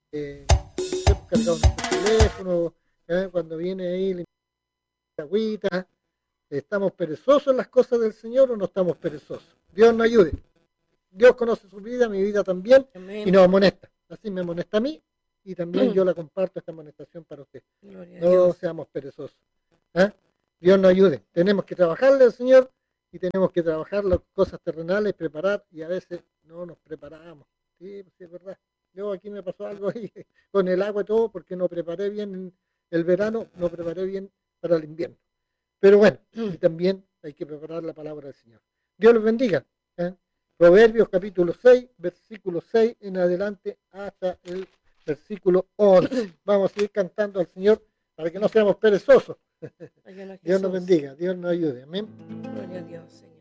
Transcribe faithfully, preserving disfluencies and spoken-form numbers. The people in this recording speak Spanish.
eh, hemos cargado nuestro teléfono, ¿eh? Cuando viene ahí la agüita, ¿estamos perezosos en las cosas del Señor o no estamos perezosos? Dios nos ayude. Dios conoce su vida, mi vida también, y Amén. nos amonesta. Así me amonesta a mí y también yo la comparto esta amonestación para usted. Gloria a No Dios. seamos perezosos. ¿eh? Dios nos ayude. Tenemos que trabajarle al Señor y tenemos que trabajar las cosas terrenales, preparar, y a veces no nos preparamos. Sí, pues sí, es verdad. Yo aquí me pasó algo ahí con el agua y todo porque no preparé bien el verano, no preparé bien para el invierno. Pero bueno, y también hay que preparar la palabra del Señor. Dios los bendiga. ¿eh? Proverbios capítulo seis, versículo seis en adelante hasta el versículo once. Vamos a ir cantando al Señor para que no seamos perezosos. Ayúdanos, Dios nos Jesús. bendiga, Dios nos ayude. Amén. Gloria a Dios, Señor.